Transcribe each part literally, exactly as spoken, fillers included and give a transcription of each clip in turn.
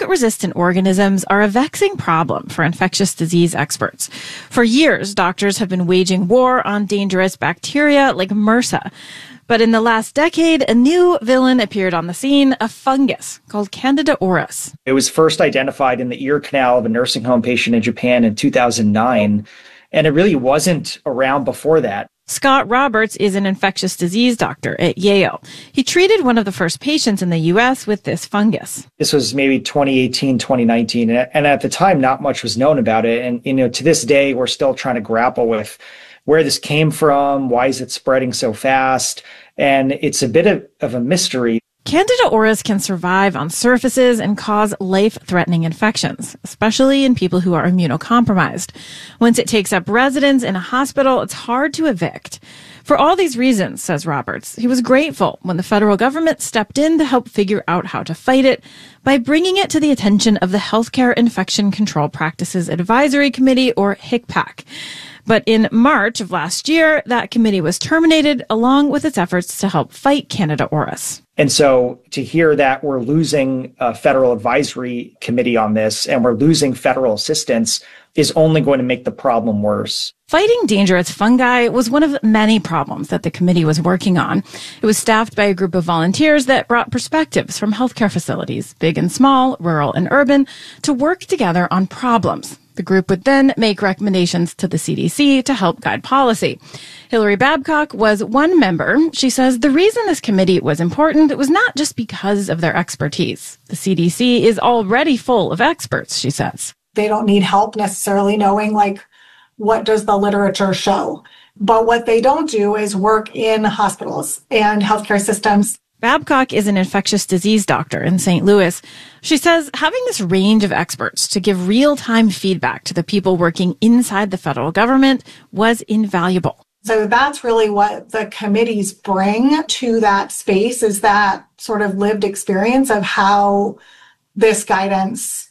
drug-resistant organisms are a vexing problem for infectious disease experts. For years, doctors have been waging war on dangerous bacteria like MRSA. But in the last decade, a new villain appeared on the scene, a fungus called Candida auris. It was first identified in the ear canal of a nursing home patient in Japan in two thousand nine, and it really wasn't around before that. Scott Roberts is an infectious disease doctor at Yale. He treated one of the first patients in the U S with this fungus. This was maybe twenty eighteen, twenty nineteen, and at the time, not much was known about it. And, you know, to this day, we're still trying to grapple with where this came from, why is it spreading so fast, and it's a bit of, of a mystery. Candida auris can survive on surfaces and cause life-threatening infections, especially in people who are immunocompromised. Once it takes up residence in a hospital, it's hard to evict. For all these reasons, says Roberts, he was grateful when the federal government stepped in to help figure out how to fight it by bringing it to the attention of the Healthcare Infection Control Practices Advisory Committee, or HICPAC. But in March of last year, that committee was terminated along with its efforts to help fight Candida auris. And so to hear that we're losing a federal advisory committee on this and we're losing federal assistance is only going to make the problem worse. Fighting dangerous fungi was one of many problems that the committee was working on. It was staffed by a group of volunteers that brought perspectives from healthcare facilities, big and small, rural and urban, to work together on problems. The group would then make recommendations to the C D C to help guide policy. Hillary Babcock was one member. She says the reason this committee was important was not just because of their expertise. The C D C is already full of experts, she says. They don't need help necessarily knowing, like, what does the literature show? But what they don't do is work in hospitals and healthcare systems. Babcock is an infectious disease doctor in Saint Louis. She says having this range of experts to give real-time feedback to the people working inside the federal government was invaluable. So that's really what the committees bring to that space, is that sort of lived experience of how this guidance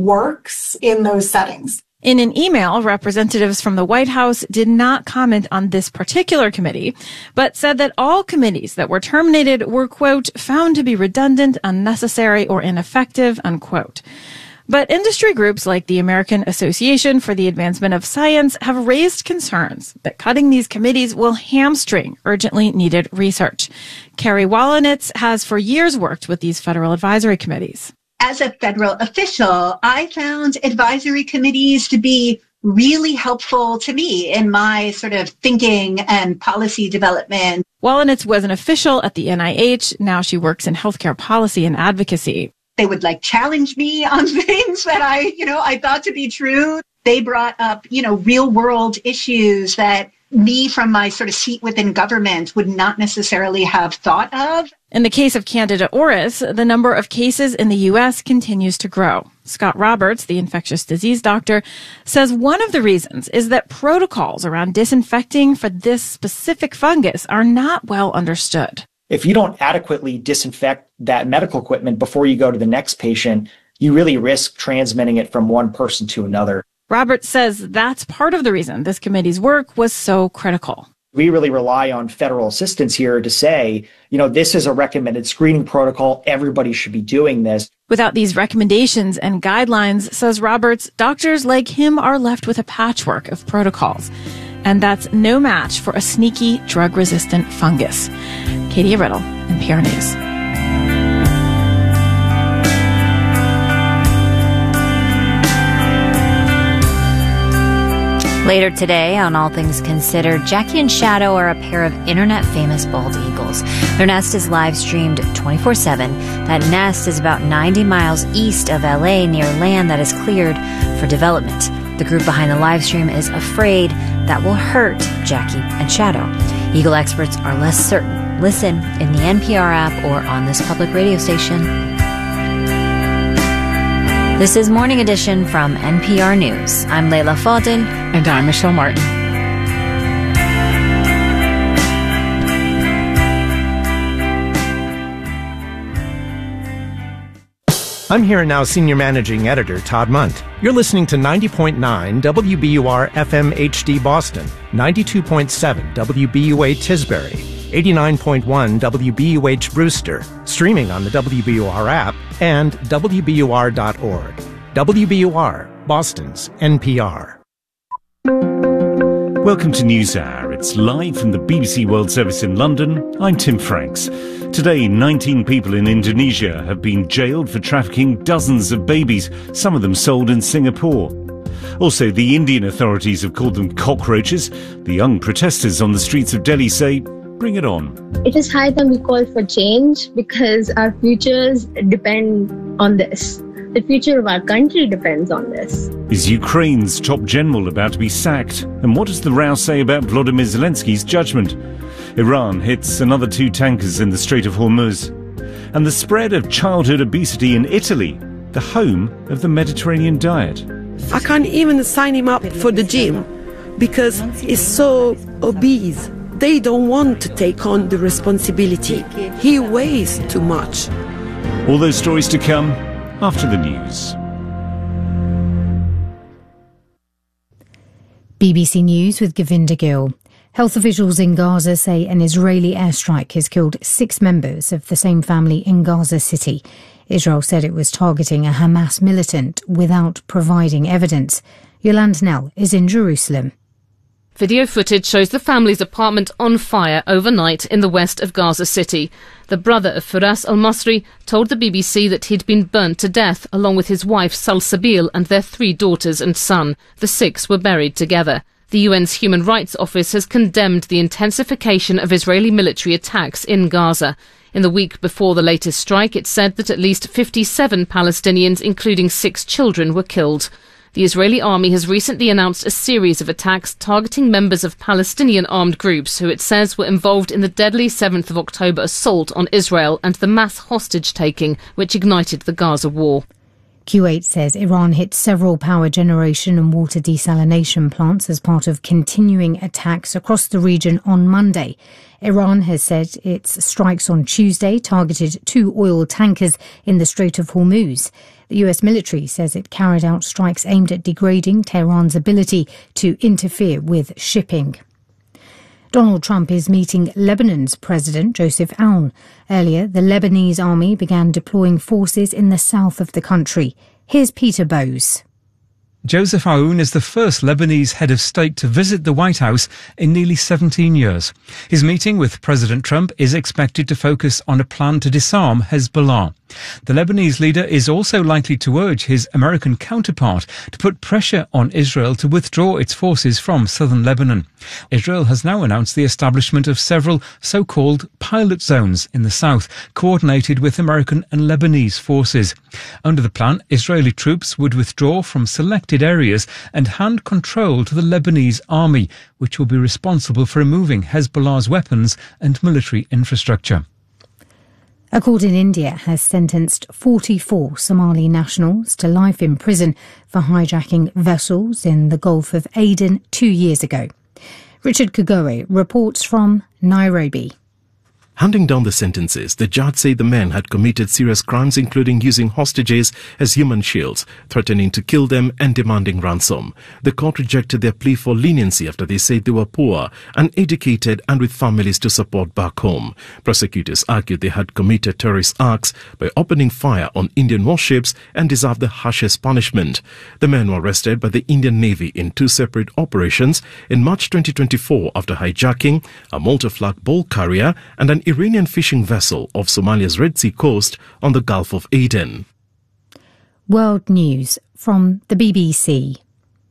works in those settings. In an email, representatives from the White House did not comment on this particular committee, but said that all committees that were terminated were, quote, found to be redundant, unnecessary, or ineffective, unquote. But industry groups like the American Association for the Advancement of Science have raised concerns that cutting these committees will hamstring urgently needed research. Carrie Wallenitz has for years worked with these federal advisory committees. As a federal official, I found advisory committees to be really helpful to me in my sort of thinking and policy development. Wallenitz was an official at the N I H. Now she works in healthcare policy and advocacy. They would like challenge me on things that I, you know, I thought to be true. They brought up, you know, real world issues that me from my sort of seat within government would not necessarily have thought of. In the case of Candida auris, the number of cases in the U S continues to grow. Scott Roberts, the infectious disease doctor, says one of the reasons is that protocols around disinfecting for this specific fungus are not well understood. If you don't adequately disinfect that medical equipment before you go to the next patient, you really risk transmitting it from one person to another. Roberts says that's part of the reason this committee's work was so critical. We really rely on federal assistance here to say, you know, this is a recommended screening protocol. Everybody should be doing this. Without these recommendations and guidelines, says Roberts, doctors like him are left with a patchwork of protocols. And that's no match for a sneaky drug-resistant fungus. Katie Riddle, N P R News. Later today on All Things Considered, Jackie and Shadow are a pair of internet-famous bald eagles. Their nest is live-streamed twenty-four seven. That nest is about ninety miles east of L A near land that is cleared for development. The group behind the live stream is afraid that will hurt Jackie and Shadow. Eagle experts are less certain. Listen in the N P R app or on this public radio station. This is Morning Edition from N P R News. I'm Layla Fadel. And I'm Michelle Martin. I'm Here and Now Senior Managing Editor Todd Munt. You're listening to ninety point nine W B U R F M H D Boston, ninety-two point seven W B U A Tisbury, eighty-nine point one W B U H Brewster, streaming on the W B U R app and W B U R dot org. W B U R, Boston's N P R. Welcome to NewsHour. It's live from the B B C World Service in London. I'm Tim Franks. Today, nineteen people in Indonesia have been jailed for trafficking dozens of babies, some of them sold in Singapore. Also, the Indian authorities have called them cockroaches. The young protesters on the streets of Delhi say, bring it on. It is high time we call for change because our futures depend on this. The future of our country depends on this. Is Ukraine's top general about to be sacked? And what does the row say about Volodymyr Zelensky's judgment? Iran hits another two tankers in the Strait of Hormuz. And the spread of childhood obesity in Italy, the home of the Mediterranean diet. I can't even sign him up for the gym because he's so obese. They don't want to take on the responsibility. He weighs too much. All those stories to come after the news. B B C News with Govinda Gill. Health officials in Gaza say an Israeli airstrike has killed six members of the same family in Gaza City. Israel said it was targeting a Hamas militant without providing evidence. Yolande Nell is in Jerusalem. Video footage shows the family's apartment on fire overnight in the west of Gaza City. The brother of Firas al-Masri told the B B C that he'd been burnt to death along with his wife Salsabil and their three daughters and son. The six were buried together. The U N's Human Rights Office has condemned the intensification of Israeli military attacks in Gaza. In the week before the latest strike, it said that at least fifty-seven Palestinians, including six children, were killed. The Israeli army has recently announced a series of attacks targeting members of Palestinian armed groups who it says were involved in the deadly seventh of October assault on Israel and the mass hostage-taking which ignited the Gaza war. Kuwait says Iran hit several power generation and water desalination plants as part of continuing attacks across the region on Monday. Iran has said its strikes on Tuesday targeted two oil tankers in the Strait of Hormuz. The U S military says it carried out strikes aimed at degrading Tehran's ability to interfere with shipping. Donald Trump is meeting Lebanon's President Joseph Aoun. Earlier, the Lebanese army began deploying forces in the south of the country. Here's Peter Bowes. Joseph Aoun is the first Lebanese head of state to visit the White House in nearly seventeen years. His meeting with President Trump is expected to focus on a plan to disarm Hezbollah. The Lebanese leader is also likely to urge his American counterpart to put pressure on Israel to withdraw its forces from southern Lebanon. Israel has now announced the establishment of several so-called pilot zones in the south, coordinated with American and Lebanese forces. Under the plan, Israeli troops would withdraw from selected areas and hand control to the Lebanese army, which will be responsible for removing Hezbollah's weapons and military infrastructure. A court in India has sentenced forty-four Somali nationals to life in prison for hijacking vessels in the Gulf of Aden two years ago. Richard Kagore reports from Nairobi. Handing down the sentences, the judge said the men had committed serious crimes, including using hostages as human shields, threatening to kill them and demanding ransom. The court rejected their plea for leniency after they said they were poor, uneducated and with families to support back home. Prosecutors argued they had committed terrorist acts by opening fire on Indian warships and deserved the harshest punishment. The men were arrested by the Indian Navy in two separate operations in March twenty twenty-four after hijacking a Malta-flag bulk carrier and an Iranian fishing vessel off Somalia's Red Sea coast on the Gulf of Aden. World News from the B B C.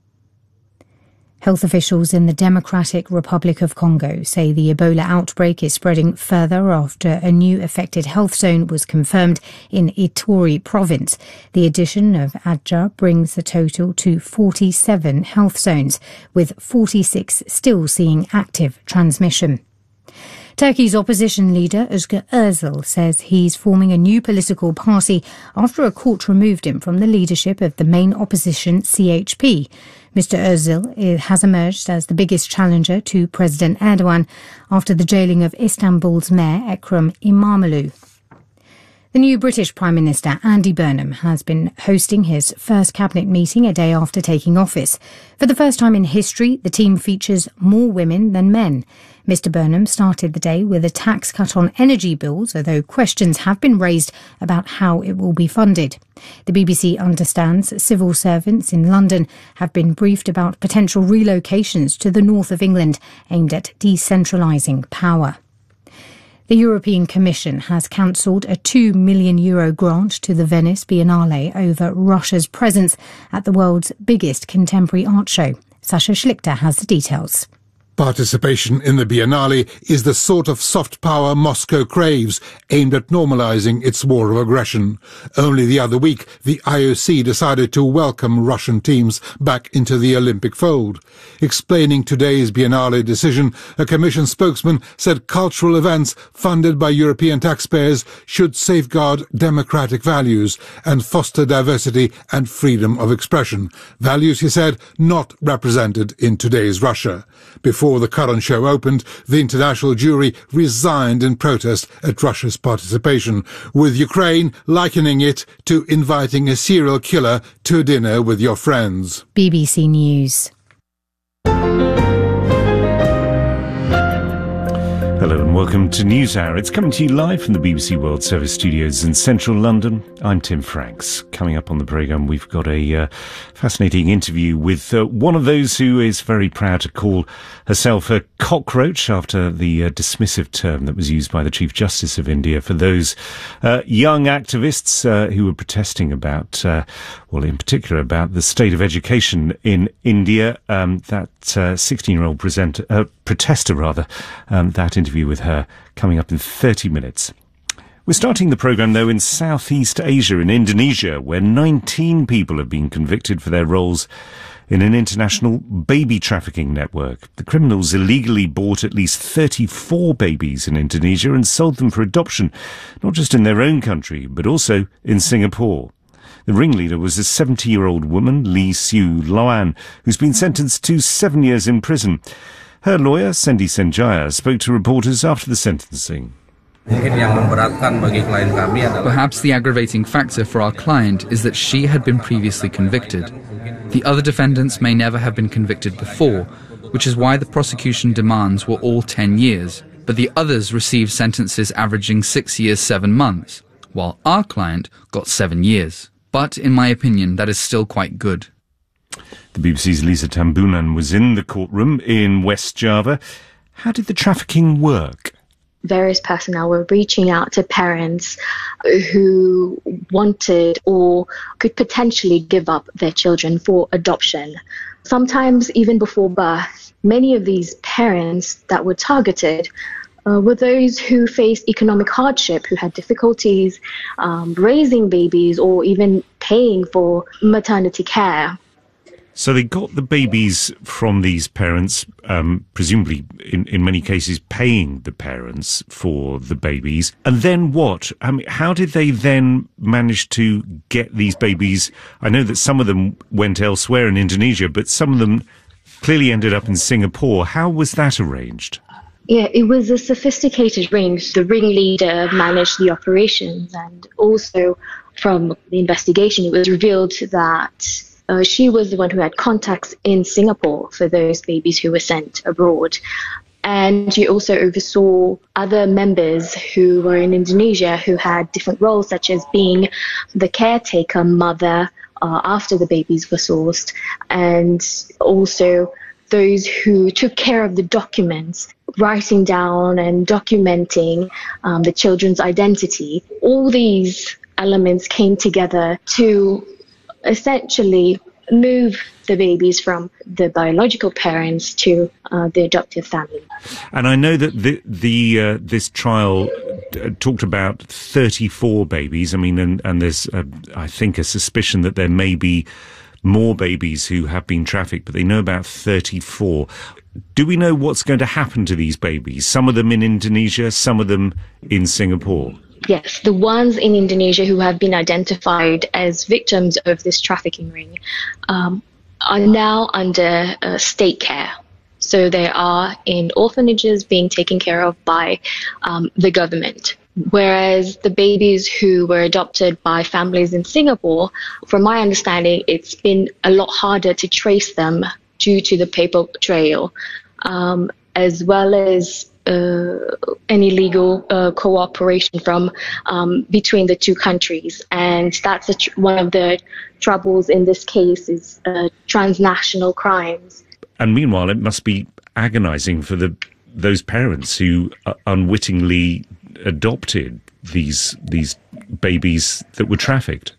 Health officials in the Democratic Republic of Congo say the Ebola outbreak is spreading further after a new affected health zone was confirmed in Ituri province. The addition of Adja brings the total to forty-seven health zones, with forty-six still seeing active transmission. Turkey's opposition leader Özgür Özel says he's forming a new political party after a court removed him from the leadership of the main opposition C H P. Mister Özel has emerged as the biggest challenger to President Erdogan after the jailing of Istanbul's mayor Ekrem İmamoğlu. The new British Prime Minister, Andy Burnham, has been hosting his first cabinet meeting a day after taking office. For the first time in history, the team features more women than men. Mister Burnham started the day with a tax cut on energy bills, although questions have been raised about how it will be funded. The B B C understands civil servants in London have been briefed about potential relocations to the north of England aimed at decentralising power. The European Commission has cancelled a two million euro grant to the Venice Biennale over Russia's presence at the world's biggest contemporary art show. Sasha Schlichter has the details. Participation in the Biennale is the sort of soft power Moscow craves, aimed at normalizing its war of aggression. Only the other week, the I O C decided to welcome Russian teams back into the Olympic fold. Explaining today's Biennale decision, a Commission spokesman said cultural events funded by European taxpayers should safeguard democratic values and foster diversity and freedom of expression. Values, he said, not represented in today's Russia. Before Before the current show opened, the international jury resigned in protest at Russia's participation, with Ukraine likening it to inviting a serial killer to dinner with your friends. B B C News. Hello and welcome to NewsHour. It's coming to you live from the B B C World Service studios in central London. I'm Tim Franks. Coming up on the programme, we've got a uh, fascinating interview with uh, one of those who is very proud to call herself a cockroach after the uh, dismissive term that was used by the Chief Justice of India for those uh, young activists uh, who were protesting about, uh, well, in particular about the state of education in India. Um, that uh, sixteen-year-old presenter, uh, protester, rather, um, that interview with her coming up in thirty minutes. We're starting the programme, though, in Southeast Asia, in Indonesia, where nineteen people have been convicted for their roles in an international baby trafficking network. The criminals illegally bought at least thirty-four babies in Indonesia and sold them for adoption, not just in their own country, but also in Singapore. The ringleader was a seventy-year-old woman, Lee Siu Loan, who's been sentenced to seven years in prison. Her lawyer, Sendi Senjaya, spoke to reporters after the sentencing. Perhaps the aggravating factor for our client is that she had been previously convicted. The other defendants may never have been convicted before, which is why the prosecution demands were all ten years, but the others received sentences averaging six years, seven months, while our client got seven years. But, in my opinion, that is still quite good. The B B C's Lisa Tambunan was in the courtroom in West Java. How did the trafficking work? Various personnel were reaching out to parents who wanted or could potentially give up their children for adoption. Sometimes even before birth, many of these parents that were targeted uh, were those who faced economic hardship, who had difficulties um, raising babies or even paying for maternity care. So they got the babies from these parents, um, presumably in, in many cases paying the parents for the babies. And then what? I mean, how did they then manage to get these babies? I know that some of them went elsewhere in Indonesia, but some of them clearly ended up in Singapore. How was that arranged? Yeah, it was a sophisticated ring. The ringleader managed the operations, and also from the investigation, it was revealed that Uh, she was the one who had contacts in Singapore for those babies who were sent abroad. And she also oversaw other members who were in Indonesia who had different roles, such as being the caretaker mother uh, after the babies were sourced, and also those who took care of the documents, writing down and documenting um, the children's identity. All these elements came together to essentially move the babies from the biological parents to uh, the adoptive family. And I know that the, the uh, this trial uh, talked about thirty-four babies. I mean, and, and there's, uh, I think, a suspicion that there may be more babies who have been trafficked, but they know about thirty-four. Do we know what's going to happen to these babies? Some of them in Indonesia, some of them in Singapore. Yes, the ones in Indonesia who have been identified as victims of this trafficking ring um, are now under uh, state care. So they are in orphanages being taken care of by um, the government. Whereas the babies who were adopted by families in Singapore, from my understanding, it's been a lot harder to trace them due to the paper trail, um, as well as uh, any legal uh, cooperation from um, between the two countries. And that's a tr- one of the troubles in this case is uh, transnational crimes. And meanwhile, it must be agonizing for the those parents who uh, unwittingly adopted these these babies that were trafficked.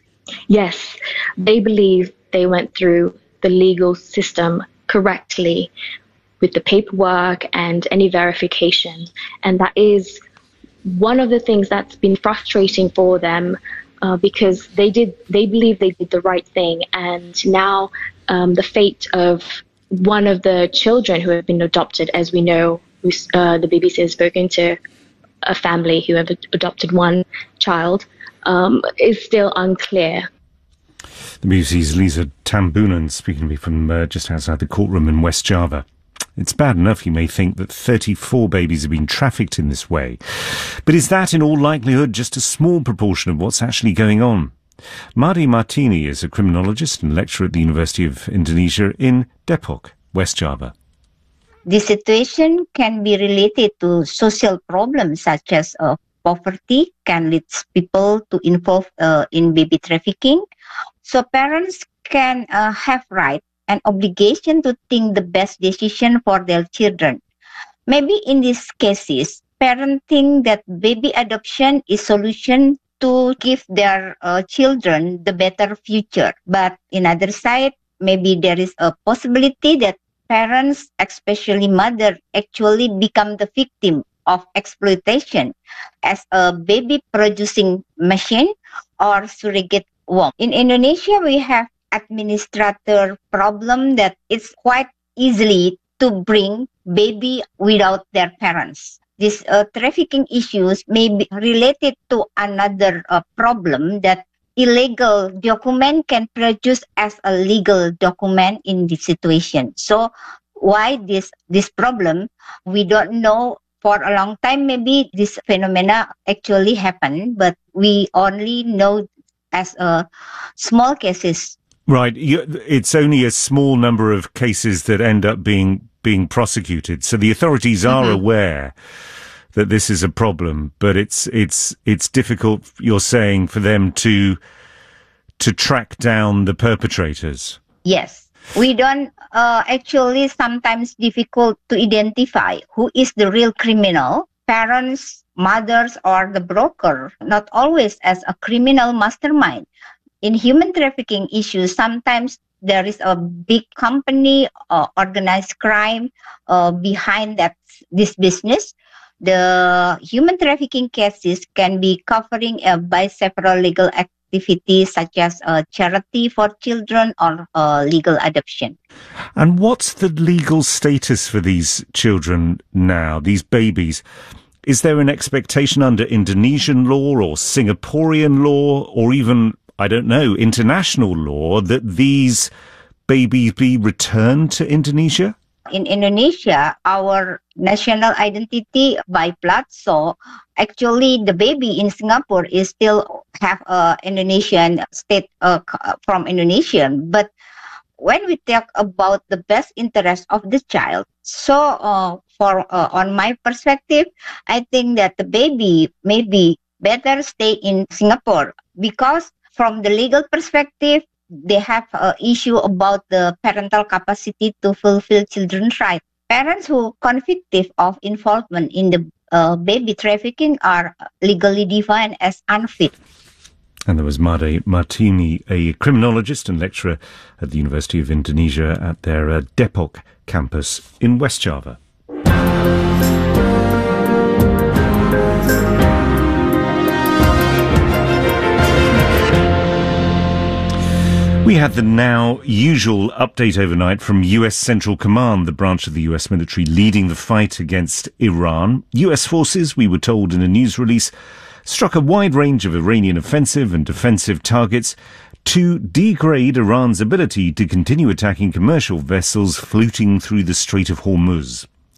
Yes, they believe they went through the legal system correctly with the paperwork and any verification. And that is one of the things that's been frustrating for them uh, because they did they believe they did the right thing. And now um, the fate of one of the children who have been adopted, as we know, uh, the B B C has spoken to a family who have adopted one child, um, is still unclear. The B B C's Lisa Tambunan speaking to me from uh, just outside the courtroom in West Java. It's bad enough, you may think, that thirty-four babies have been trafficked in this way. But is that in all likelihood just a small proportion of what's actually going on? Made Martini is a criminologist and lecturer at the University of Indonesia in Depok, West Java. This situation can be related to social problems such as uh, poverty can lead people to involve uh, in baby trafficking. So parents can uh, have right and obligation to think the best decision for their children. Maybe in these cases, parents think that baby adoption is solution to give their uh, children the better future. But in other side, maybe there is a possibility that parents, especially mother, actually become the victim of exploitation as a baby producing machine or surrogate womb. In Indonesia, we have administrator problem that it's quite easily to bring baby without their parents. These uh, trafficking issues may be related to another uh, problem that illegal document can produce as a legal document in this situation. So why this this problem? We don't know. For a long time, maybe this phenomena actually happened, but we only know as a small cases. Right. It's only a small number of cases that end up being being prosecuted. So the authorities are mm-hmm. aware that this is a problem, but it's it's it's difficult, you're saying, for them to to track down the perpetrators. Yes. We don't uh, actually sometimes difficult to identify who is the real criminal, parents, mothers, or the broker, not always as a criminal mastermind. In human trafficking issues, sometimes there is a big company, uh, organized crime uh, behind that this business. The human trafficking cases can be covering uh, by several legal activities such as uh, charity for children or uh, legal adoption. And what's the legal status for these children now, these babies? Is there an expectation under Indonesian law or Singaporean law or even, I don't know, international law that these babies be returned to Indonesia? In Indonesia, our national identity by blood, so actually the baby in Singapore is still have a Indonesian state uh, from Indonesian. But when we talk about the best interest of the child, so uh, for uh, on my perspective, I think that the baby maybe better stay in Singapore because from the legal perspective, they have an issue about the parental capacity to fulfill children's rights. Parents who convicted of involvement in the uh, baby trafficking are legally defined as unfit. And there was Made Martini, a criminologist and lecturer at the University of Indonesia at their uh, Depok campus in West Java. We had the now usual update overnight from U S Central Command, the branch of the U S military leading the fight against Iran. U S forces, we were told in a news release, struck a wide range of Iranian offensive and defensive targets to degrade Iran's ability to continue attacking commercial vessels floating through the Strait of Hormuz.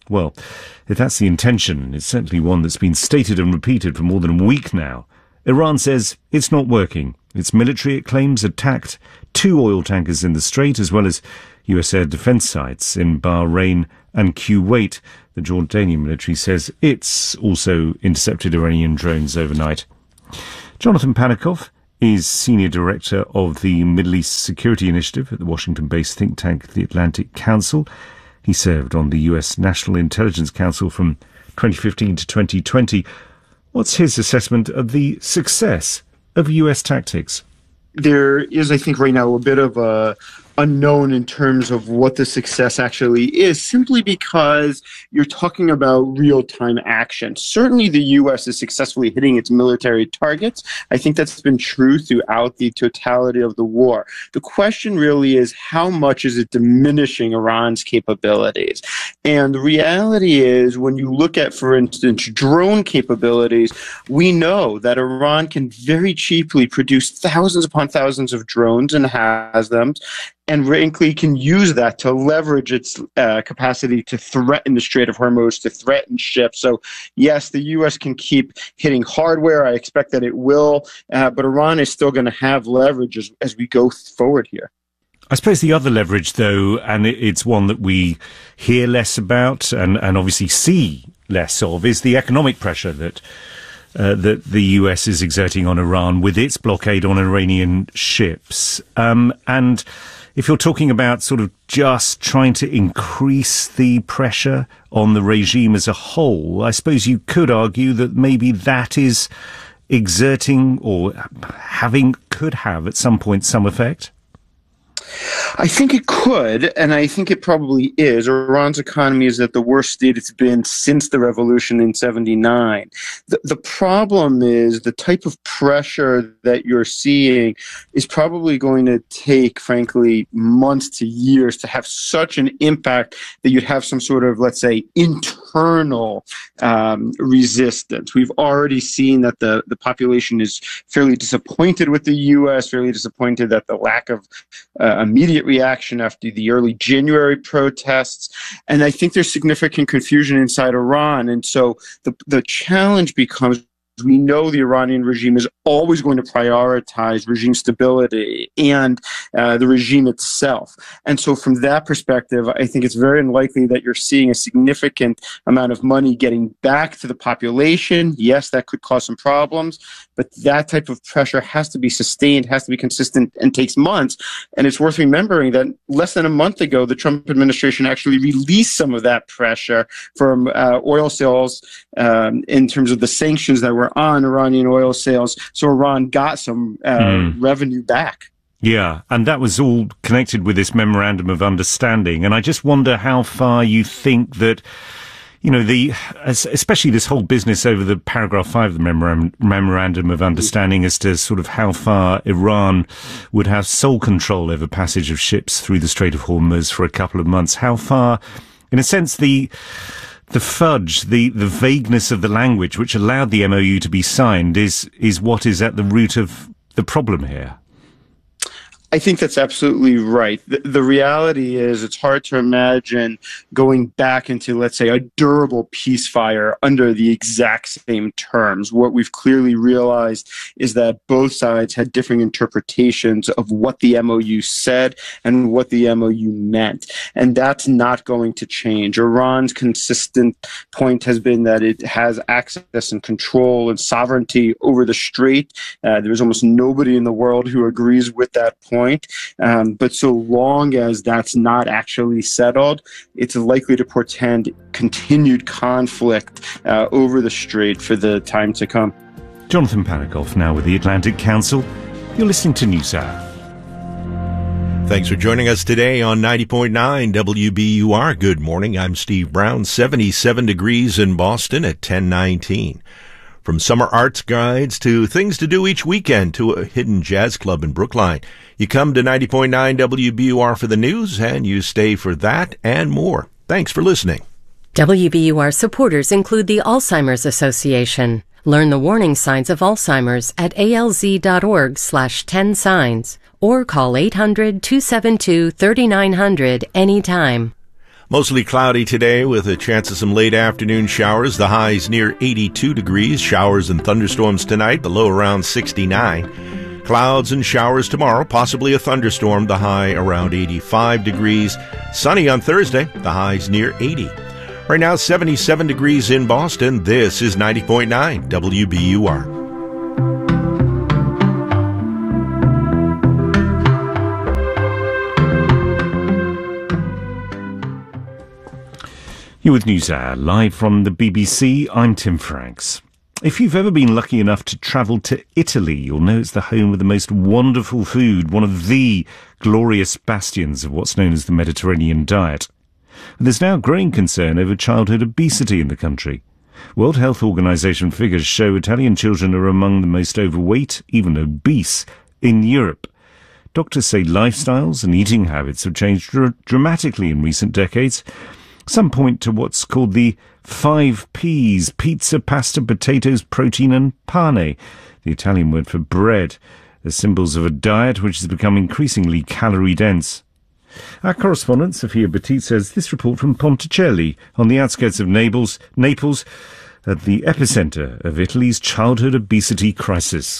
Well, if that's the intention, it's certainly one that's been stated and repeated for more than a week now. Iran says it's not working. Its military, it claims, attacked two oil tankers in the Strait, as well as U S air defence sites in Bahrain and Kuwait. The Jordanian military says it's also intercepted Iranian drones overnight. Jonathan Panikov is Senior Director of the Middle East Security Initiative at the Washington-based think tank, the Atlantic Council. He served on the U S National Intelligence Council from twenty fifteen to twenty twenty. What's his assessment of the success of U S tactics? There is, I think, right now a bit of a unknown in terms of what the success actually is, simply because you're talking about real-time action. Certainly the U S is successfully hitting its military targets. I think that's been true throughout the totality of the war. The question really is, how much is it diminishing Iran's capabilities? And the reality is, when you look at, for instance, drone capabilities, we know that Iran can very cheaply produce thousands upon thousands of drones and has them, and frankly can use that to leverage its uh, capacity to threaten the Strait of Hormuz, to threaten ships. So yes, the U S can keep hitting hardware. I expect that it will, uh, but Iran is still going to have leverage as, as we go forward here. I suppose the other leverage, though, and it's one that we hear less about and, and obviously see less of, is the economic pressure that Uh, that the U S is exerting on Iran with its blockade on Iranian ships. Um, and if you're talking about sort of just trying to increase the pressure on the regime as a whole, I suppose you could argue that maybe that is exerting or having, could have at some point some effect. I think it could, and I think it probably is. Iran's economy is at the worst state it's been since the revolution in seventy-nine. The, the problem is the type of pressure that you're seeing is probably going to take, frankly, months to years to have such an impact that you'd have some sort of, let's say, internal um, resistance. We've already seen that the, the population is fairly disappointed with the U S, fairly disappointed that the lack of uh, immediate reaction after the early January protests. And I think there's significant confusion inside Iran. And so the, the challenge becomes, we know the Iranian regime is always going to prioritize regime stability and uh, the regime itself. And so from that perspective, I think it's very unlikely that you're seeing a significant amount of money getting back to the population. Yes, that could cause some problems, but that type of pressure has to be sustained, has to be consistent, and takes months. And it's worth remembering that less than a month ago, the Trump administration actually released some of that pressure from uh, oil sales um, in terms of the sanctions that were on Iranian oil sales. So Iran got some uh, mm. revenue back. Yeah, and that was all connected with this memorandum of understanding. And I just wonder how far you think that, you know, the especially this whole business over the paragraph five of the memorandum, memorandum of understanding as to sort of how far Iran would have sole control over passage of ships through the Strait of Hormuz for a couple of months. How far, in a sense, the the fudge, the, the vagueness of the language which allowed the M O U to be signed is is what is at the root of the problem here. I think that's absolutely right. The, the reality is it's hard to imagine going back into, let's say, a durable ceasefire under the exact same terms. What we've clearly realized is that both sides had differing interpretations of what the M O U said and what the M O U meant. And that's not going to change. Iran's consistent point has been that it has access and control and sovereignty over the strait. Uh, there's almost nobody in the world who agrees with that point. Point. Um, but so long as that's not actually settled, it's likely to portend continued conflict uh, over the strait for the time to come. Jonathan Panikov now with the Atlantic Council. You're listening to NewsHour. Thanks for joining us today on ninety point nine W B U R. Good morning. I'm Steve Brown. seventy-seven degrees in Boston at ten nineteen. From summer arts guides to things to do each weekend to a hidden jazz club in Brookline. You come to ninety point nine W B U R for the news, and you stay for that and more. Thanks for listening. W B U R supporters include the Alzheimer's Association. Learn the warning signs of Alzheimer's at alz.org slash 10 signs or call eight hundred, two seven two, three nine zero zero anytime. Mostly cloudy today with a chance of some late afternoon showers. The high's near eighty-two degrees. Showers and thunderstorms tonight, the low around sixty-nine. Clouds and showers tomorrow, possibly a thunderstorm, the high around eighty-five degrees. Sunny on Thursday, the high's near eighty. Right now, seventy-seven degrees in Boston. This is ninety point nine W B U R. You're with NewsHour, live from the B B C. I'm Tim Franks. If you've ever been lucky enough to travel to Italy, you'll know it's the home of the most wonderful food, one of the glorious bastions of what's known as the Mediterranean diet. But there's now growing concern over childhood obesity in the country. World Health Organization figures show Italian children are among the most overweight, even obese, in Europe. Doctors say lifestyles and eating habits have changed dr- dramatically in recent decades. Some point to what's called the five P's: pizza, pasta, potatoes, protein and pane, the Italian word for bread, as symbols of a diet which has become increasingly calorie-dense. Our correspondent, Sophia Batiste, says this report from Ponticelli, on the outskirts of Naples, Naples, at the epicentre of Italy's childhood obesity crisis.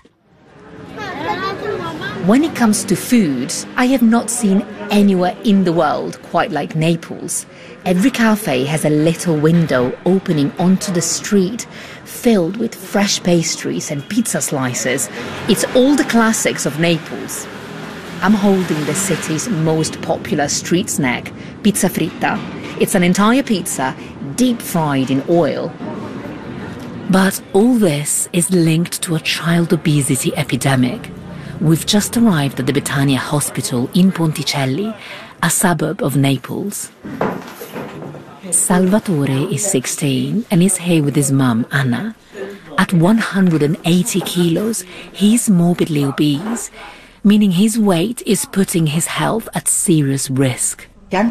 When it comes to food, I have not seen anywhere in the world quite like Naples. Every cafe has a little window opening onto the street, filled with fresh pastries and pizza slices. It's all the classics of Naples. I'm holding the city's most popular street snack, pizza fritta. It's an entire pizza, deep fried in oil. But all this is linked to a child obesity epidemic. We've just arrived at the Betania Hospital in Ponticelli, a suburb of Naples. Salvatore is sixteen and is here with his mum, Anna. At one hundred eighty kilos, he's morbidly obese, meaning his weight is putting his health at serious risk. I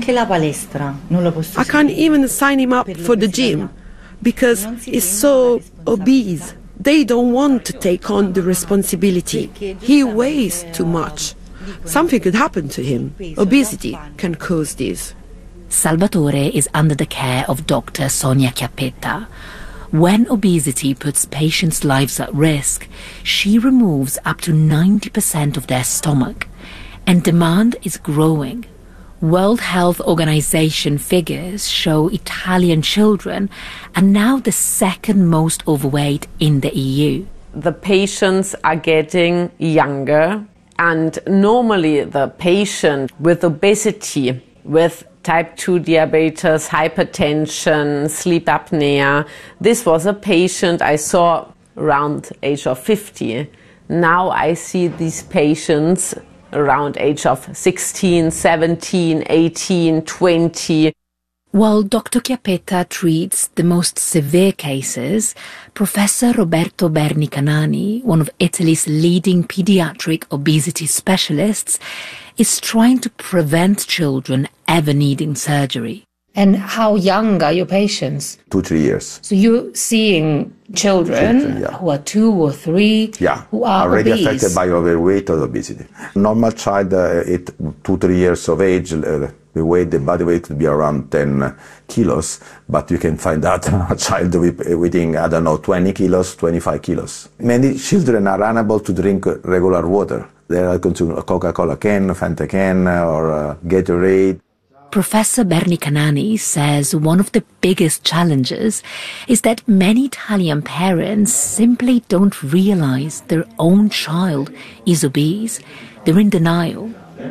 can't even sign him up for the gym because he's so obese. They don't want to take on the responsibility. He weighs too much. Something could happen to him. Obesity can cause this. Salvatore is under the care of Doctor Sonia Chiappetta. When obesity puts patients' lives at risk, she removes up to ninety percent of their stomach, and demand is growing. World Health Organization figures show Italian children are now the second most overweight in the E U. The patients are getting younger, and normally the patient with obesity, with type two diabetes, hypertension, sleep apnea, this was a patient I saw around age of fifty. Now I see these patients around age of sixteen, seventeen, eighteen, twenty. While Doctor Chiappetta treats the most severe cases, Professor Roberto Berni Canani, one of Italy's leading pediatric obesity specialists, is trying to prevent children ever needing surgery. And how young are your patients? Two, three years. So you're seeing children, children yeah. who are two or three, yeah. who are already obese. affected by overweight or obesity. Normal child uh, at two, three years of age, uh, the weight, the body weight would be around ten kilos, but you can find out a child with, weighing, I don't know, twenty kilos, twenty-five kilos. Many children are unable to drink regular water. They are consuming a Coca-Cola can, Fanta can, or uh, Gatorade. Professor Berni Canani says one of the biggest challenges is that many Italian parents simply don't realize their own child is obese. They're in denial.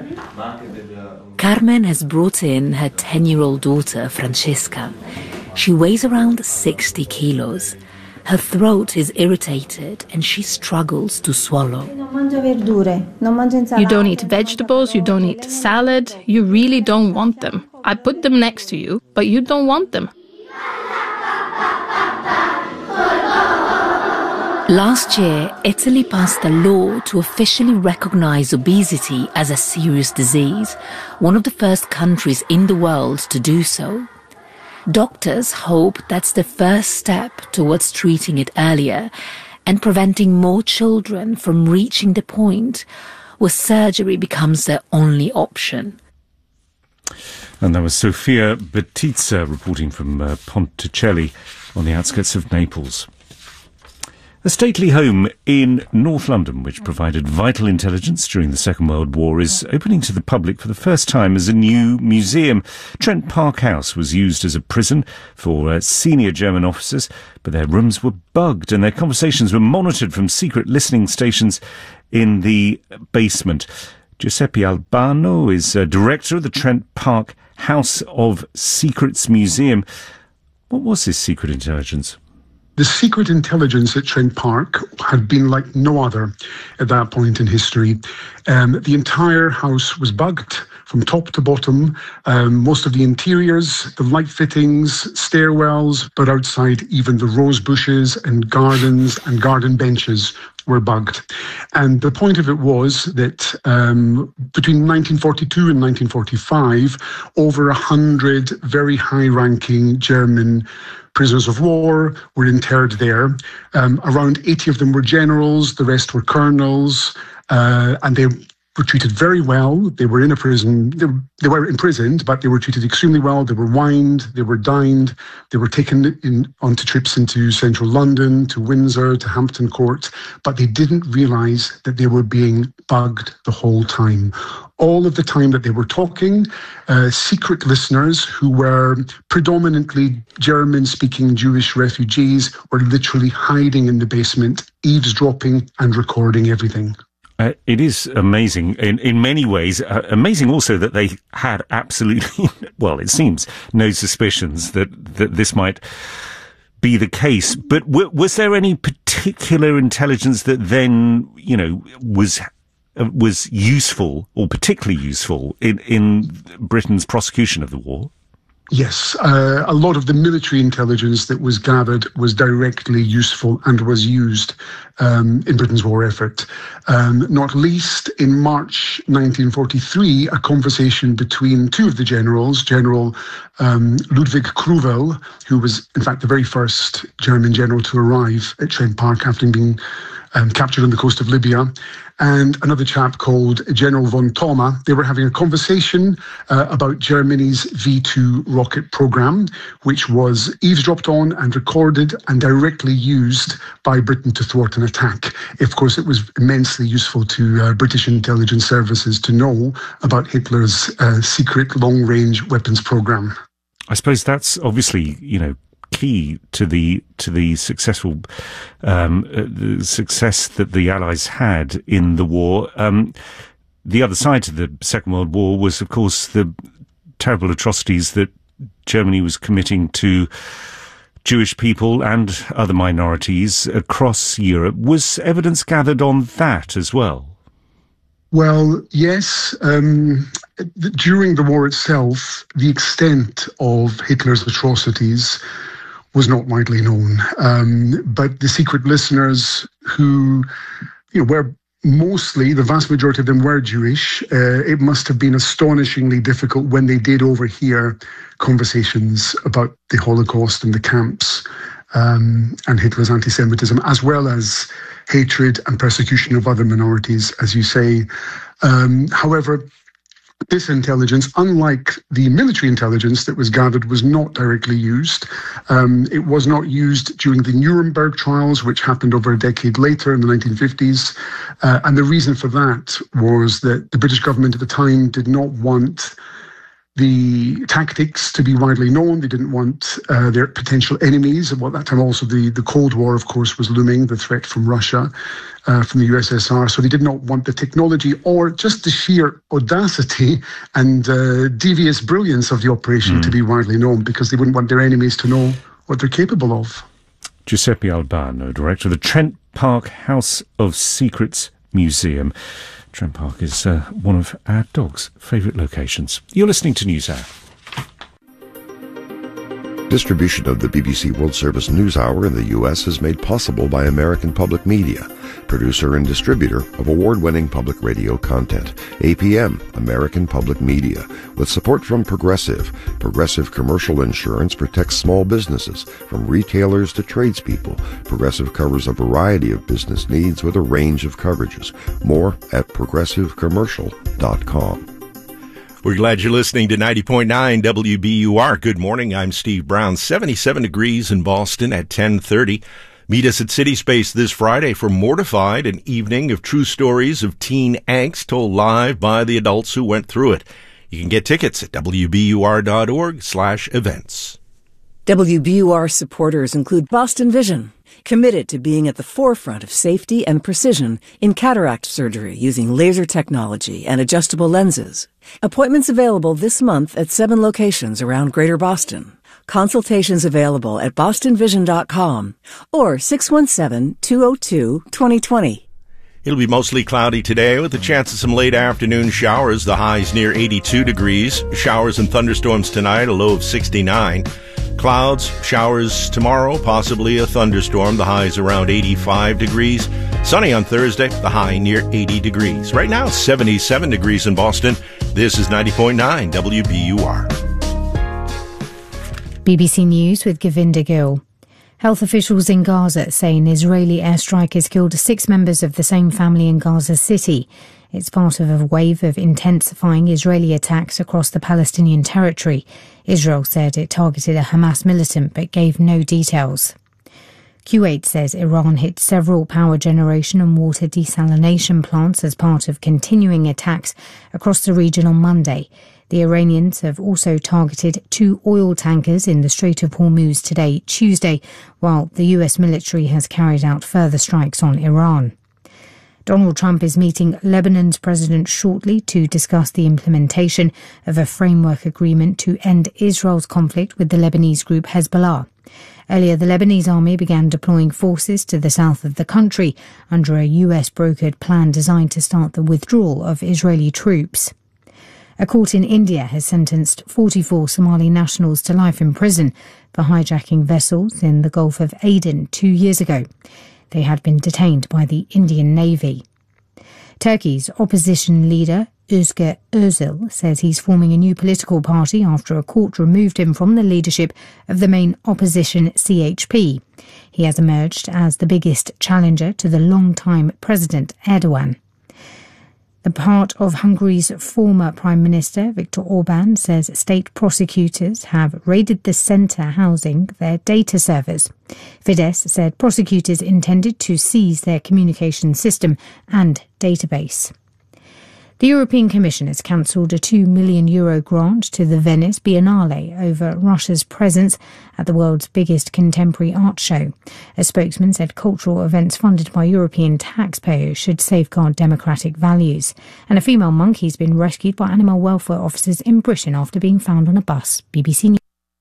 Carmen has brought in her ten-year-old daughter, Francesca. She weighs around sixty kilos. Her throat is irritated and she struggles to swallow. You don't eat vegetables, you don't eat salad, you really don't want them. I put them next to you, but you don't want them. Last year, Italy passed a law to officially recognize obesity as a serious disease, one of the first countries in the world to do so. Doctors hope that's the first step towards treating it earlier and preventing more children from reaching the point where surgery becomes their only option. And that was Sofia Battista reporting from uh, Ponticelli on the outskirts of Naples. A stately home in North London, which provided vital intelligence during the Second World War, is opening to the public for the first time as a new museum. Trent Park House was used as a prison for uh, senior German officers, but their rooms were bugged and their conversations were monitored from secret listening stations in the basement. Giuseppe Albano is uh, director of the Trent Park House of Secrets Museum. What was this secret intelligence? The secret intelligence at Trent Park had been like no other at that point in history. Um, the entire house was bugged from top to bottom. Um, most of the interiors, the light fittings, stairwells, but outside even the rose bushes and gardens and garden benches were bugged. And the point of it was that um, between nineteen forty-two and nineteen forty-five, over a hundred very high-ranking German prisoners of war were interred there. Um, around eighty of them were generals, the rest were colonels, uh, and they were treated very well. They were in a prison, they, they were imprisoned, but they were treated extremely well. They were wined, they were dined, they were taken in onto trips into central London, to Windsor, to Hampton Court, but they didn't realise that they were being bugged the whole time. All of the time that they were talking, uh, secret listeners who were predominantly German-speaking Jewish refugees were literally hiding in the basement, eavesdropping and recording everything. Uh, it is amazing in, in many ways. Uh, amazing also that they had absolutely, well, it seems, no suspicions that, that this might be the case. But w- was there any particular intelligence that then, you know, was uh, was useful or particularly useful in, in Britain's prosecution of the war? Yes, uh, a lot of the military intelligence that was gathered was directly useful and was used um, in Britain's war effort. Um, not least in March nineteen forty-three, a conversation between two of the generals, General um, Ludwig Kruvel, who was in fact the very first German general to arrive at Trent Park after being um, captured on the coast of Libya, and another chap called General von Thoma. They were having a conversation uh, about Germany's V two rocket program, which was eavesdropped on and recorded and directly used by Britain to thwart an attack. Of course, it was immensely useful to uh, British intelligence services to know about Hitler's uh, secret long-range weapons program. I suppose that's obviously, you know, key to the to the successful um, uh, the success that the Allies had in the war. Um, the other side to the Second World War was, of course, the terrible atrocities that Germany was committing to Jewish people and other minorities across Europe. Was evidence gathered on that as well? Well, yes. Um, during the war itself, the extent of Hitler's atrocities was not widely known. Um, but the secret listeners who, you know, were mostly, the vast majority of them were Jewish, uh, it must have been astonishingly difficult when they did overhear conversations about the Holocaust and the camps um, and Hitler's anti-Semitism, as well as hatred and persecution of other minorities, as you say. Um, however, this intelligence, unlike the military intelligence that was gathered, was not directly used. Um, it was not used during the Nuremberg trials, which happened over a decade later in the nineteen fifties. Uh, and the reason for that was that the British government at the time did not want the tactics to be widely known. They didn't want uh, their potential enemies. At that time also the, the Cold War, of course, was looming, the threat from Russia, uh, from the U S S R. So they did not want the technology or just the sheer audacity and uh, devious brilliance of the operation mm. to be widely known, because they wouldn't want their enemies to know what they're capable of. Giuseppe Albano, director of the Trent Park House of Secrets Museum. Trent Park is uh, one of our dog's favourite locations. You're listening to NewsHour. Distribution of the B B C World Service News Hour in the U S is made possible by American Public Media, producer and distributor of award-winning public radio content. A P M, American Public Media, with support from Progressive. Progressive Commercial Insurance protects small businesses, from retailers to tradespeople. Progressive covers a variety of business needs with a range of coverages. More at progressive commercial dot com. We're glad you're listening to ninety point nine W B U R. Good morning. I'm Steve Brown. seventy-seven degrees in Boston at ten thirty. Meet us at City Space this Friday for Mortified, an evening of true stories of teen angst told live by the adults who went through it. You can get tickets at W B U R dot org slash events. W B U R supporters include Boston Vision, committed to being at the forefront of safety and precision in cataract surgery using laser technology and adjustable lenses. Appointments available this month at seven locations around Greater Boston. Consultations available at boston vision dot com or six one seven, two oh two, two oh two oh. It'll be mostly cloudy today with a chance of some late afternoon showers. The high's near eighty-two degrees. Showers and thunderstorms tonight, a low of sixty-nine. Clouds, showers tomorrow, possibly a thunderstorm. The high's around eighty-five degrees. Sunny on Thursday, the high near eighty degrees. Right now, seventy-seven degrees in Boston. This is ninety point nine W B U R. B B C News with Govinda Gill. Health officials in Gaza say an Israeli airstrike has killed six members of the same family in Gaza City. It's part of a wave of intensifying Israeli attacks across the Palestinian territory. Israel said it targeted a Hamas militant but gave no details. Kuwait says Iran hit several power generation and water desalination plants as part of continuing attacks across the region on Monday. The Iranians have also targeted two oil tankers in the Strait of Hormuz today, Tuesday, while the U S military has carried out further strikes on Iran. Donald Trump is meeting Lebanon's president shortly to discuss the implementation of a framework agreement to end Israel's conflict with the Lebanese group Hezbollah. Earlier, the Lebanese army began deploying forces to the south of the country under a U S-brokered plan designed to start the withdrawal of Israeli troops. A court in India has sentenced forty-four Somali nationals to life in prison for hijacking vessels in the Gulf of Aden two years ago. They had been detained by the Indian Navy. Turkey's opposition leader, Özgür Özal, says he's forming a new political party after a court removed him from the leadership of the main opposition C H P. He has emerged as the biggest challenger to the long-time President Erdogan. The part of Hungary's former Prime Minister, Viktor Orban, says state prosecutors have raided the centre housing their data servers. Fidesz said prosecutors intended to seize their communication system and database. The European Commission has cancelled a two million euro grant to the Venice Biennale over Russia's presence at the world's biggest contemporary art show. A spokesman said cultural events funded by European taxpayers should safeguard democratic values. And a female monkey's been rescued by animal welfare officers in Britain after being found on a bus. B B C News.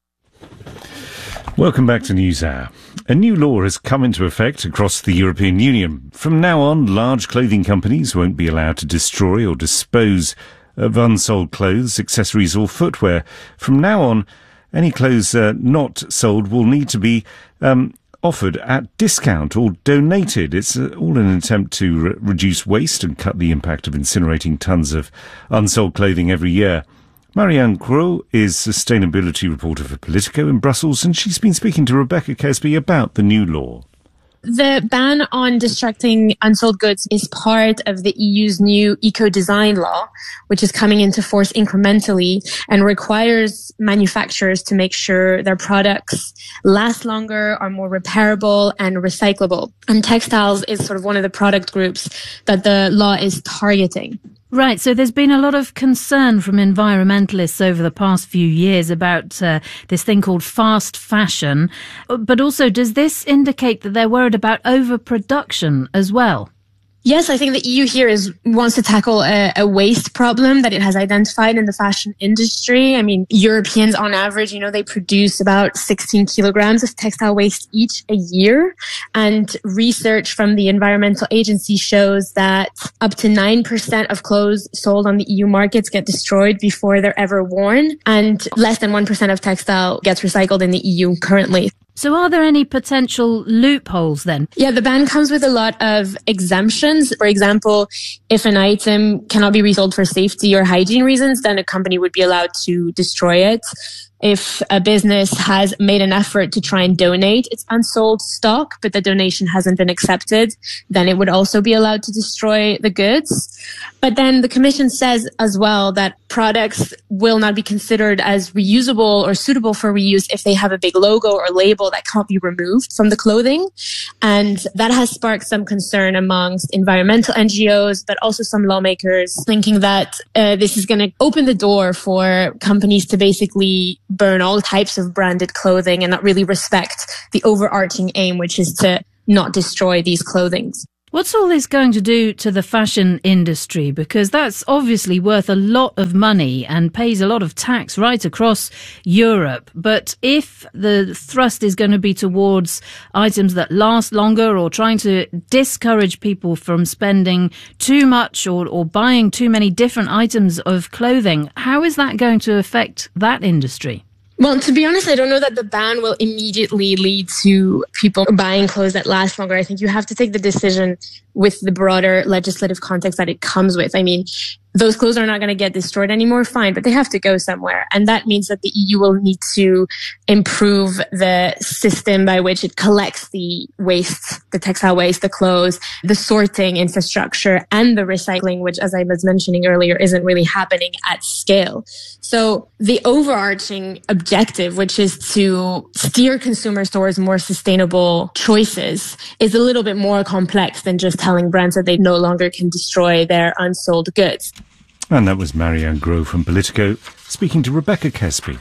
Welcome back to NewsHour. A new law has come into effect across the European Union. From now on, large clothing companies won't be allowed to destroy or dispose of unsold clothes, accessories or footwear. From now on, any clothes uh, not sold will need to be um, offered at discount or donated. It's uh, all in an attempt to re- reduce waste and cut the impact of incinerating tons of unsold clothing every year. Marianne Gros is sustainability reporter for Politico in Brussels, and she's been speaking to Rebecca Kesby about the new law. The ban on destructing unsold goods is part of the E U's new eco-design law, which is coming into force incrementally and requires manufacturers to make sure their products last longer, are more repairable and recyclable. And textiles is sort of one of the product groups that the law is targeting. Right, so there's been a lot of concern from environmentalists over the past few years about uh, this thing called fast fashion. But also, does this indicate that they're worried about overproduction as well? Yes, I think the E U here is wants to tackle a, a waste problem that it has identified in the fashion industry. I mean, Europeans on average, you know, they produce about sixteen kilograms of textile waste each a year. And research from the Environmental Agency shows that up to nine percent of clothes sold on the E U markets get destroyed before they're ever worn. And less than one percent of textile gets recycled in the E U currently. So are there any potential loopholes then? Yeah, the ban comes with a lot of exemptions. For example, if an item cannot be resold for safety or hygiene reasons, then a company would be allowed to destroy it. if a business has made an effort to try and donate its unsold stock, but the donation hasn't been accepted, then it would also be allowed to destroy the goods. But then the Commission says as well that products will not be considered as reusable or suitable for reuse if they have a big logo or label that can't be removed from the clothing. And that has sparked some concern amongst environmental N G Os, but also some lawmakers thinking that uh, this is going to open the door for companies to basically burn all types of branded clothing and not really respect the overarching aim, which is to not destroy these clothings. What's all this going to do to the fashion industry? Because that's obviously worth a lot of money and pays a lot of tax right across Europe. But if the thrust is going to be towards items that last longer or trying to discourage people from spending too much or, or buying too many different items of clothing, how is that going to affect that industry? Well, to be honest, I don't know that the ban will immediately lead to people buying clothes that last longer. I think you have to take the decision with the broader legislative context that it comes with. I mean, those clothes are not going to get destroyed anymore, fine, but they have to go somewhere. And that means that the E U will need to improve the system by which it collects the waste, the textile waste, the clothes, the sorting infrastructure, and the recycling, which, as I was mentioning earlier, isn't really happening at scale. So the overarching objective, which is to steer consumers towards more sustainable choices, is a little bit more complex than just telling brands that they no longer can destroy their unsold goods. And that was Marianne Grove from Politico speaking to Rebecca Kesby.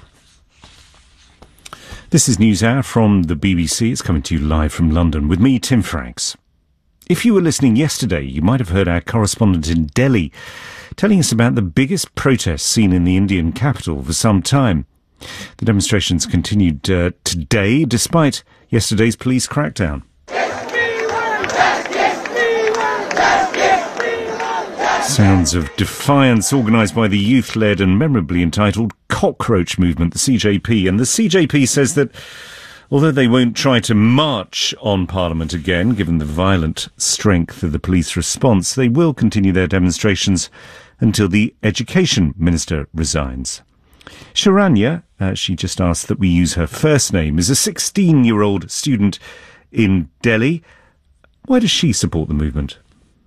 This is NewsHour from the B B C. It's coming to you live from London with me, Tim Franks. If you were listening yesterday, you might have heard our correspondent in Delhi telling us about the biggest protests seen in the Indian capital for some time. The demonstrations continued uh, today, despite yesterday's police crackdown. Sounds of defiance organised by the youth-led and memorably entitled Cockroach Movement, the C J P. And the C J P says that although they won't try to march on Parliament again, given the violent strength of the police response, they will continue their demonstrations until the Education Minister resigns. Sharanya, uh, she just asked that we use her first name, is a sixteen-year-old student in Delhi. Why does she support the movement?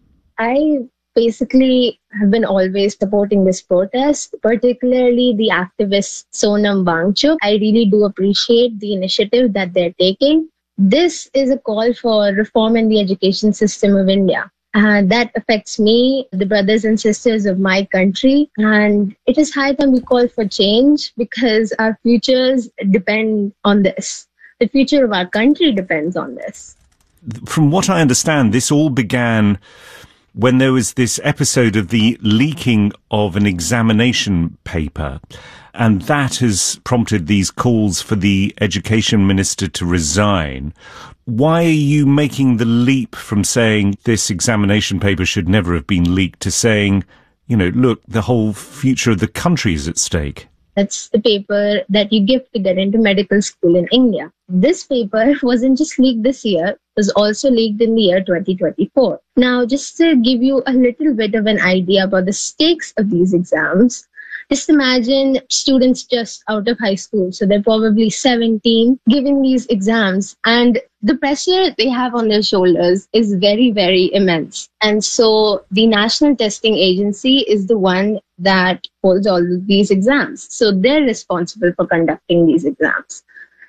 I basically have been always supporting this protest, particularly the activist Sonam Wangchuk. I really do appreciate the initiative that they're taking. This is a call for reform in the education system of India. Uh, that affects me, the brothers and sisters of my country. And it is high time we call for change because our futures depend on this. The future of our country depends on this. From what I understand, this all began when there was this episode of the leaking of an examination paper, and that has prompted these calls for the education minister to resign. Why are you making the leap from saying this examination paper should never have been leaked to saying, you know, look, the whole future of the country is at stake? That's the paper that you give to get into medical school in India. This paper wasn't just leaked this year, it was also leaked in the year twenty twenty-four. Now, just to give you a little bit of an idea about the stakes of these exams, just imagine students just out of high school, so they're probably seventeen, giving these exams, and the pressure they have on their shoulders is very, very immense. And so the National Testing Agency is the one that holds all of these exams. So they're responsible for conducting these exams.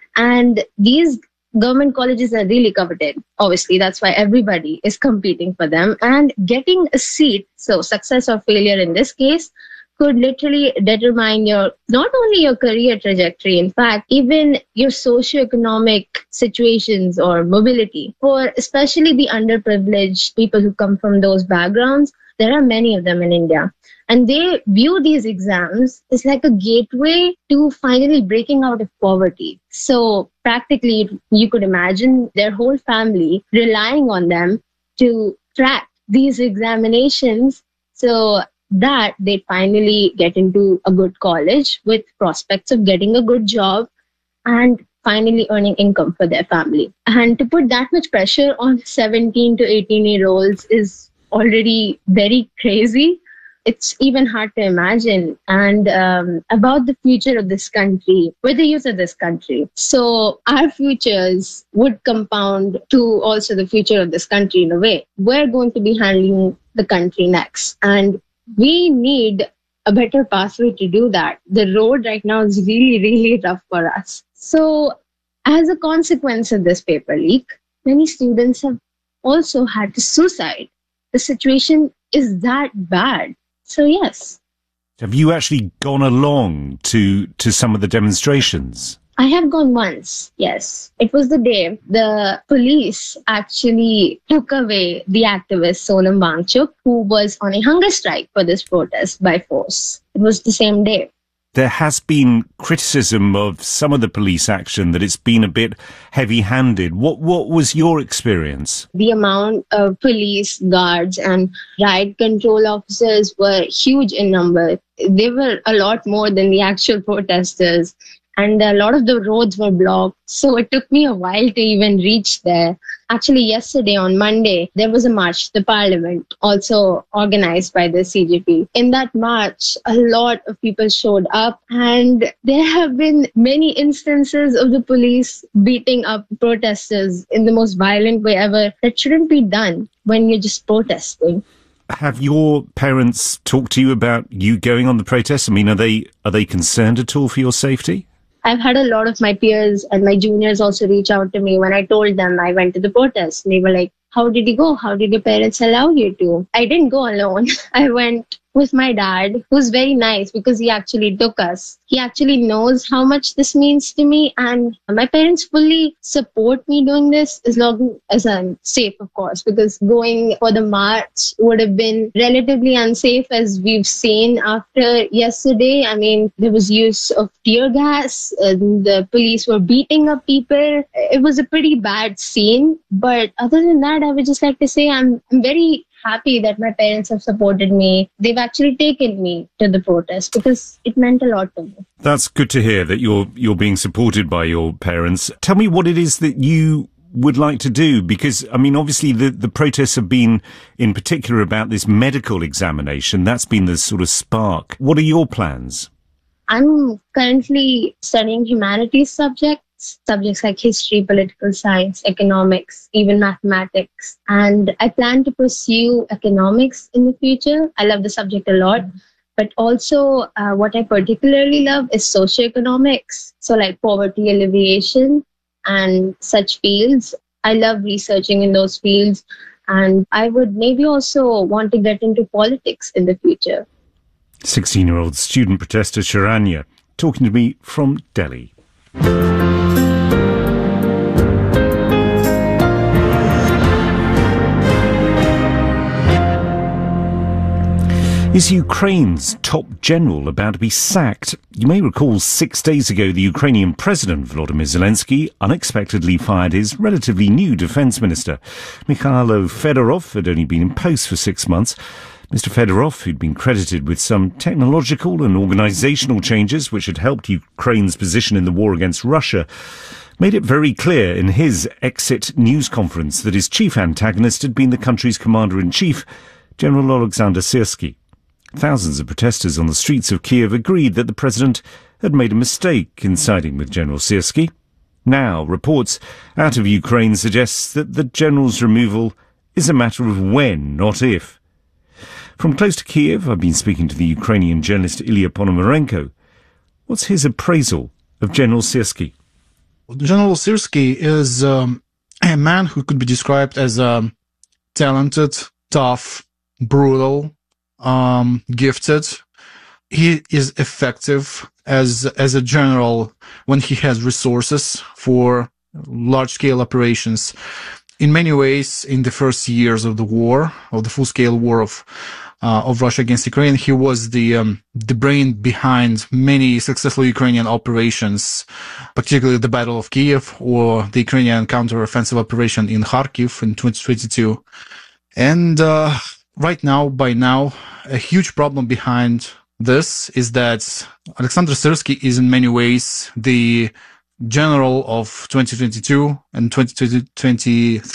And these government colleges are really coveted. Obviously, that's why everybody is competing for them. And getting a seat, so success or failure in this case, could literally determine your, not only your career trajectory, in fact, even your socioeconomic situations or mobility. For especially the underprivileged people who come from those backgrounds, there are many of them in India. And they view these exams as like a gateway to finally breaking out of poverty. So practically, you could imagine their whole family relying on them to track these examinations so that they finally get into a good college with prospects of getting a good job and finally earning income for their family. And to put that much pressure on seventeen to eighteen year olds is already very crazy. it's even hard to imagine. And um, about the future of this country, we're the youth of this country. So our futures would compound to also the future of this country in a way. We're going to be handling the country next. And we need a better pathway to do that. The road right now is really, really rough for us. So as a consequence of this paper leak, many students have also had to suicide. The situation is that bad. So yes. Have you actually gone along to, to some of the demonstrations? I have gone once, yes. It was the day the police actually took away the activist Sonam Wangchuk, who was on a hunger strike for this protest by force. It was the same day. There has been criticism of some of the police action, that it's been a bit heavy-handed. What what was your experience? The amount of police guards and riot control officers were huge in number. They were a lot more than the actual protesters. And a lot of the roads were blocked. So it took me a while to even reach there. Actually, yesterday on Monday, there was a march to the parliament, also organized by the C J P. In that march, a lot of people showed up, and there have been many instances of the police beating up protesters in the most violent way ever. That shouldn't be done when you're just protesting. Have your parents talked to you about you going on the protest? I mean, are they are they concerned at all for your safety? I've had a lot of my peers and my juniors also reach out to me when I told them I went to the protest. And they were like, how did you go? How did your parents allow you to? I didn't go alone. I went with my dad, who's very nice because he actually took us. He actually knows how much this means to me, and my parents fully support me doing this as long as I'm safe, of course, because going for the march would have been relatively unsafe, as we've seen after yesterday. I mean, there was use of tear gas, and the police were beating up people. It was a pretty bad scene, but other than that, I would just like to say I'm, I'm very happy that my parents have supported me. They've actually taken me to the protest because it meant a lot to me. That's good to hear that you're you're being supported by your parents. Tell me what it is that you would like to do, because, I mean, obviously the, the protests have been in particular about this medical examination. That's been the sort of spark. What are your plans? I'm currently studying humanities subjects. Subjects like history, political science, economics, even mathematics. And I plan to pursue economics in the future. I love the subject a lot. But also uh, what I particularly love is socioeconomics. So like poverty alleviation and such fields. I love researching in those fields. And I would maybe also want to get into politics in the future. sixteen-year-old student protester Sharanya talking to me from Delhi. Is Ukraine's top general about to be sacked? You may recall six days ago the Ukrainian President Volodymyr Zelensky unexpectedly fired his relatively new defence minister. Mikhailo Fedorov had only been in post for six months. Mister Fedorov, who'd been credited with some technological and organisational changes which had helped Ukraine's position in the war against Russia, made it very clear in his exit news conference that his chief antagonist had been the country's commander-in-chief, General Alexander Syrsky. Thousands of protesters on the streets of Kiev agreed that the president had made a mistake in siding with General Syrsky. Now, reports out of Ukraine suggest that the general's removal is a matter of when, not if. From close to Kiev, I've been speaking to the Ukrainian journalist Ilya Ponomarenko. What's his appraisal of General Syrsky? General Syrsky is um, a man who could be described as um, talented, tough, brutal, um, gifted. He is effective as as a general when he has resources for large-scale operations. In many ways, in the first years of the war, of the full-scale war of uh, of Russia against Ukraine, he was the um, the brain behind many successful Ukrainian operations, particularly the Battle of Kiev or the Ukrainian counter-offensive operation in Kharkiv in twenty twenty-two. And uh, right now, by now, a huge problem behind this is that Alexander Syrsky is in many ways the general of twenty twenty-two and twenty twenty-three.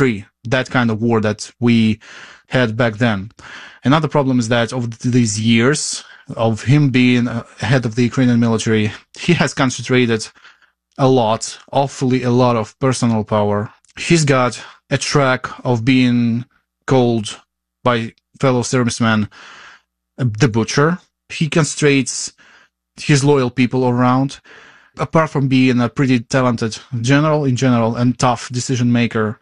that kind of war that we had back then. Another problem is that over these years of him being head of the Ukrainian military, he has concentrated a lot, awfully a lot of personal power. He's got a track of being called by fellow servicemen the butcher. He concentrates his loyal people around. Apart from being a pretty talented general in general and tough decision maker,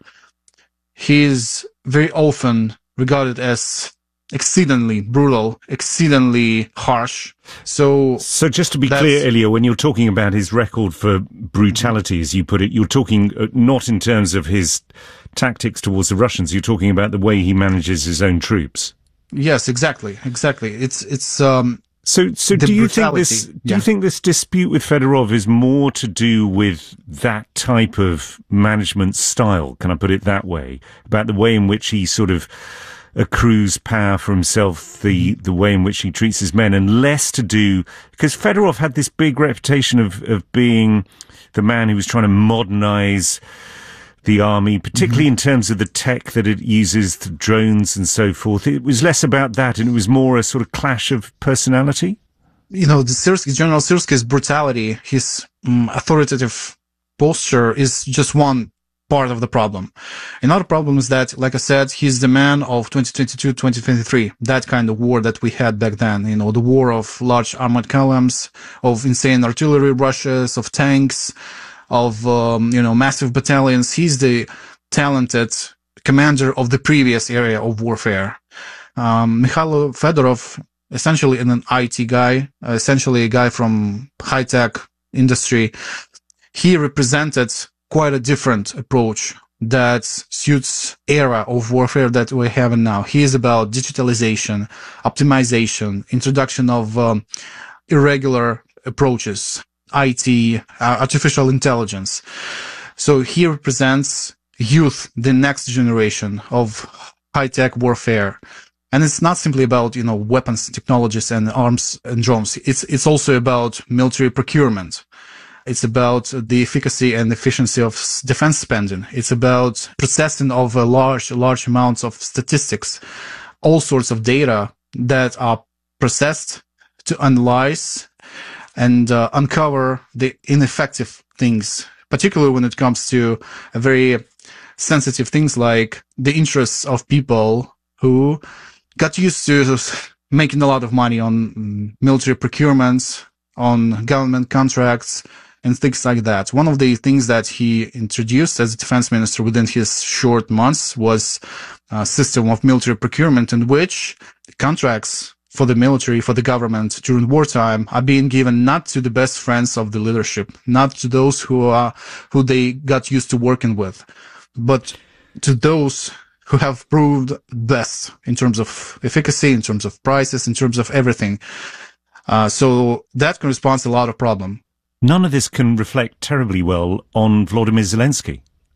he is very often regarded as exceedingly brutal, exceedingly harsh. So, so just to be clear, Ilya, when you're talking about his record for brutality, as you put it, you're talking not in terms of his tactics towards the Russians. You're talking about the way he manages his own troops. Yes, exactly, exactly. It's it's. Um, so, so do you think this? Do yeah. you think this dispute with Fedorov is more to do with that type of management style? Can I put it that way? About the way in which he sort of accrues power for himself, the the way in which he treats his men, and less to do, because Fedorov had this big reputation of of being the man who was trying to modernize the army, particularly mm-hmm. in terms of the tech that it uses, the drones and so forth. It was less about that, and it was more a sort of clash of personality. You know, the Syrsky, General Syrsky's brutality, his um, authoritative posture is just one part of the problem. Another problem is that, like I said, he's the man of twenty twenty-two, twenty twenty-three, that kind of war that we had back then, you know, the war of large armored columns, of insane artillery rushes, of tanks, of, um, you know, massive battalions. He's the talented commander of the previous area of warfare. Um, Mikhailo Fedorov, essentially an I T guy, uh, essentially a guy from high-tech industry, he represented quite a different approach that suits era of warfare that we're having now. He is about digitalization, optimization, introduction of um, irregular approaches, I T, uh, artificial intelligence. So he represents youth, the next generation of high-tech warfare. And it's not simply about, you know, weapons, technologies, and arms and drones. It's, it's also about military procurement. It's about the efficacy and efficiency of defense spending. It's about processing of a large, large amounts of statistics, all sorts of data that are processed to analyze and uh, uncover the ineffective things, particularly when it comes to a very sensitive things like the interests of people who got used to making a lot of money on military procurements, on government contracts, and things like that. One of the things that he introduced as a defense minister within his short months was a system of military procurement in which contracts for the military, for the government during wartime are being given not to the best friends of the leadership, not to those who are, who they got used to working with, but to those who have proved best in terms of efficacy, in terms of prices, in terms of everything. Uh, so that corresponds to a lot of problem. None of this can reflect terribly well on Vladimir Zelensky.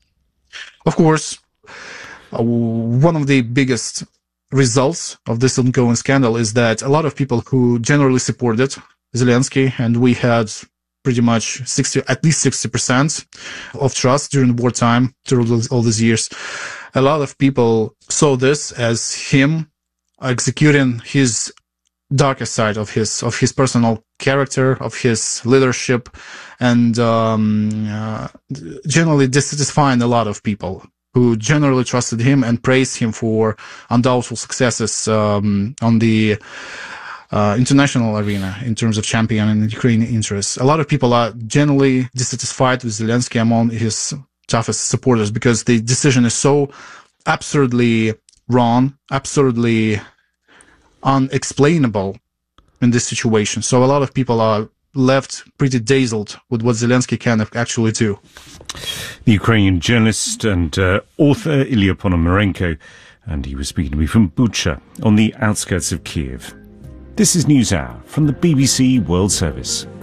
Of course, uh, one of the biggest results of this ongoing scandal is that a lot of people who generally supported Zelensky, and we had pretty much sixty, at least sixty percent of trust during wartime through all these years, a lot of people saw this as him executing his darkest side of his of his personal character, of his leadership, and um, uh, generally dissatisfying a lot of people who generally trusted him and praised him for undoubtful successes um, on the uh, international arena in terms of championing Ukrainian interests. A lot of people are generally dissatisfied with Zelensky among his toughest supporters because the decision is so absurdly wrong, absurdly unexplainable in this situation. So a lot of people are left pretty dazzled with what Zelensky can actually do. The Ukrainian journalist and uh, author Ilya Ponomarenko, and he was speaking to me from Bucha on the outskirts of Kiev. This is NewsHour from the B B C World Service.